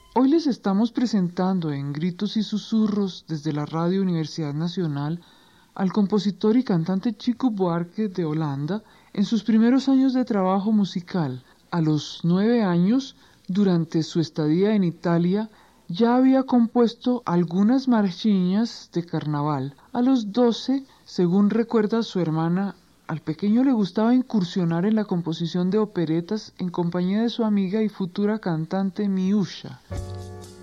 Hoy les estamos presentando en Gritos y Susurros desde la Radio Universidad Nacional al compositor y cantante Chico Buarque de Holanda en sus primeros años de trabajo musical. A los 9 años, durante su estadía en Italia, ya había compuesto algunas marchiñas de carnaval. A los 12, según recuerda su hermana, al pequeño le gustaba incursionar en la composición de operetas en compañía de su amiga y futura cantante Miúcha.